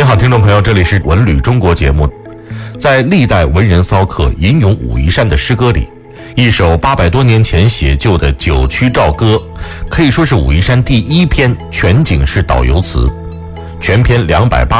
好，听众朋友，这里是文旅中国节目。在历代文人骚客吟咏武夷山的诗歌里，一首800多年前写就的《九曲棹歌》可以说是武夷山第一篇全景式导游词，全篇280